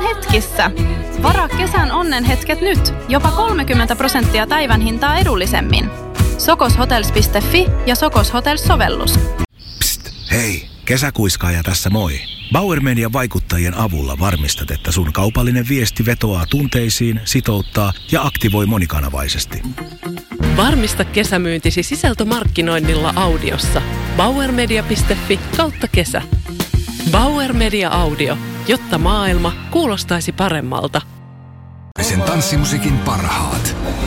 hetkissä. Varaa kesän onnenhetket nyt. Jopa 30% päivän hintaa edullisemmin. Sokoshotels.fi ja Sokos Hotels-sovellus. Psst, hei! Kesäkuiskaaja tässä moi. Bauer Median vaikuttajien avulla varmistat, että sun kaupallinen viesti vetoaa tunteisiin, sitouttaa ja aktivoi monikanavaisesti. Varmista kesämyyntisi sisältömarkkinoinnilla audiossa. bauermedia.fi/kesä. Bauer Media Audio, jotta maailma kuulostaisi paremmalta. Sen tanssimusiikin parhaat.